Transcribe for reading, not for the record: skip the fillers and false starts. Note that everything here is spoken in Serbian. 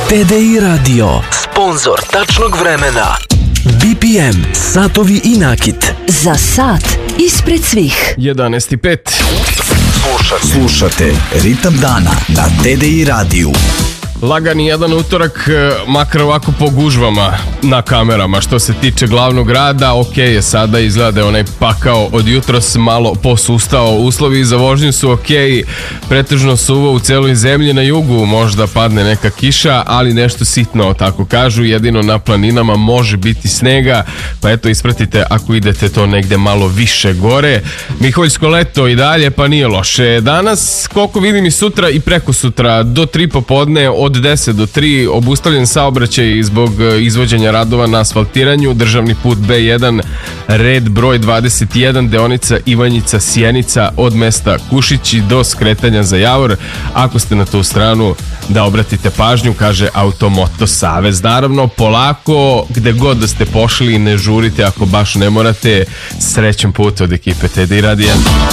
TDI Radio, sponzor tačnog vremena. BPM, satovi i nakit. Za sat ispred svih. 11:05. Slušate Ritam dana na TDI radiju. Lagani jedan utorak, makar ovako po gužvama na kamerama. Što se tiče glavnog grada, ok je sada, izgleda da je onaj pakao od jutros malo posustao. Uslovi za vožnju su ok, pretežno suvo u celoj zemlji, na jugu možda padne neka kiša, ali nešto sitno, tako kažu, jedino na planinama može biti snega, pa eto ispratite ako idete to negde malo više gore. Miholjsko leto i dalje, pa nije loše. Danas, koliko vidim i sutra i preko sutra, do 3 popodne, od 10 do 3 obustavljen saobraćaj zbog izvođenja radova na asfaltiranju. Državni put B1 red broj 21, deonica Ivanjica-Sjenica od mesta Kušići do skretanja za Javor. Ako ste na tu stranu, da obratite pažnju, kaže Automoto Savez. Naravno, polako, gde god da ste pošli, ne žurite ako baš ne morate. Srećan put od ekipe TDI radija.